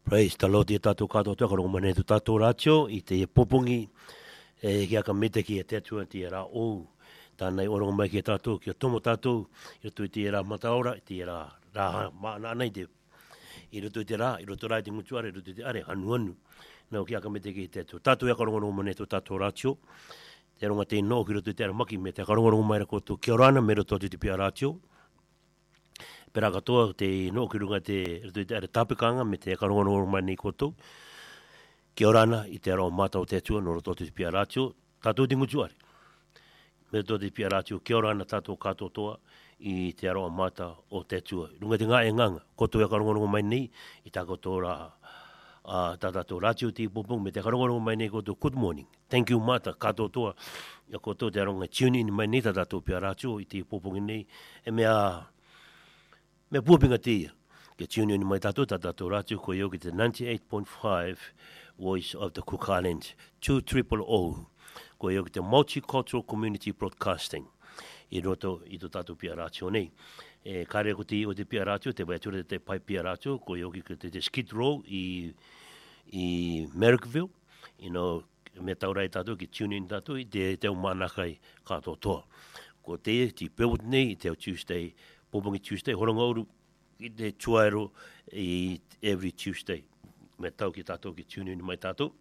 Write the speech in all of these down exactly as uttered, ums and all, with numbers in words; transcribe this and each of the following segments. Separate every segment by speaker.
Speaker 1: Praise the Lord, e tātou kātou te akarongo mane tu tātou rātio, i te popongi, e kia ka mete ki e te atua ti e rā ou. Tānei orongo mai ki e tātou, ki a tomo tātou, i roto i te e rā mataora, i te e rā rā maana anai te, i roto i te rā, i roto rā i te mutuare, i roto i te are, anu anu. Nau kia ka mete ki e te atua. Tātou e akarongo mane tu tātou rātio, te ronga te no ki roto i te ara maki, me te akarongo mai ra koutou kia orana, me roto i te pia rātio. Pera katoa te no ki runga te te te tapikanga me te karongono mai ni koutou. Kia orana i te aro mata o te atua no roto te pia ratio. Tātou te ngutuare. Me roto te pia ratio kia orana tātou kātou toa i te aro mata o te atua. Runga te ngā e nganga. Koutou e karongono mai ni i tā koutou ra uh, tā tātou ratio ti popong me te karongono mai ni koutou good morning. Thank you mata kātou toa. Ia koutou te aronga tune in mai ni tā tātou pia ratio i te popong nei. E mea me puapinga tia, ke tune in mai tātou, tā tātou rātiu ko iau ki te ninety-eight point five Voice of the Cook Islands, two triple O, ko iau ki te Multicultural Community Broadcasting, i roto i tō tātou pia rātiu nei. E kāre ko te o te pia rātiu, te waiatura te pai pia rātiu, ko iau ki te, te Skid Row i, i Merrickville, you know, me taurai tātou ki tune in tātou, i te teo manakai kātou toa. Ko te, ti pewut nei, i teo Tuesday, Popongi Tuesday, horonga oru i te tuaero i every Tuesday. Me tau ki tātou ki tune in mai tātou.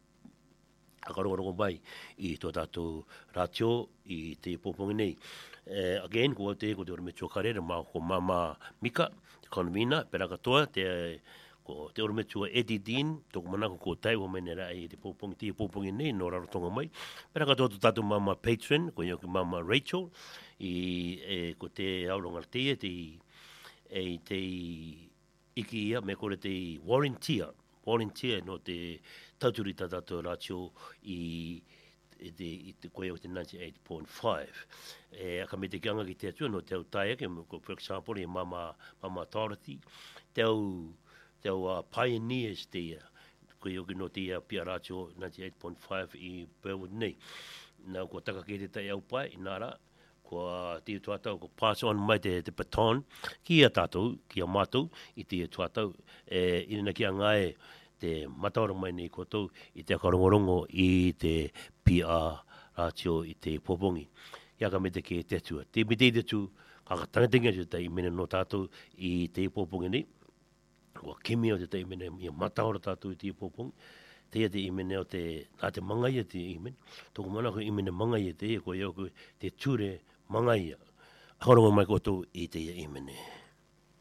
Speaker 1: Akarongo mai i tō tātou rātio i te popongi nei. Uh, again, ko te ko te ore me tuakarere, mā ko Mama Mika, te konvina, pera katoa, te, ko te ore me tua Eddie Dean, tōku manako ko tai o menera i te popongi, te popongi nei, no rarotonga mai. Pera katoa tō tātou Mama Patron, ko iau ki Mama Rachel, i e, ko te auronga te te e te iki ia me kore te warrantia warrantia no te tauturi tātou rātio i e te, i te koe o te ninety-eight point five. E aka me te kianga ki te atua no te au taia, ke for example, i Mama, Mama Dorothy, te au, te au uh, pioneers te ia, koe o ki no te ia pia rātio ninety-eight point five i Burwood nei. Nau ko taka ki te tai au pai, i nara, ko te tuatau, ko pass on mai te, te baton, ki a tātou, ki a mātou, i te tuatau, e, ina ki a ngai te mataora mai nei koutou, i te akarongorongo, i te P R rātio, i te popongi. Ia ka me te ke te atua. Te me te te tu, kaka tangatinga te te i mene no tātou, i te popongi nei, ko kimi o te te i mene, i a mataora tātou i te popongi, te te i mene o te, nā te mangai te i mene, tōku mana ko i mene mangai te, ko iau ko te ture mangai. Akarongo mai koutou i te i mene.